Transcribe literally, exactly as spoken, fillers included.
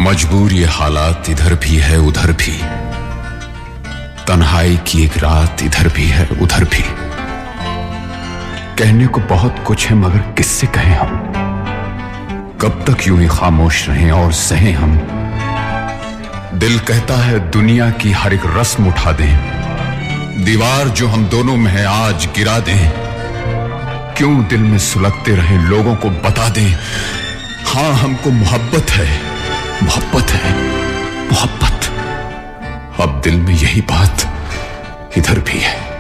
मजबूर ये हालात इधर भी है उधर भी, तन्हाई की एक रात इधर भी है उधर भी। कहने को बहुत कुछ है मगर किससे कहें हम, कब तक यूं ही खामोश रहें और सहें हम। दिल कहता है दुनिया की हर एक रस्म उठा दें, दीवार जो हम दोनों में है आज गिरा दें। क्यों दिल में सुलगते रहे लोगों को बता दें, हां हमको मोहब्बत है मोहब्बत है मोहब्बत। अब दिल में यही बात इधर भी है।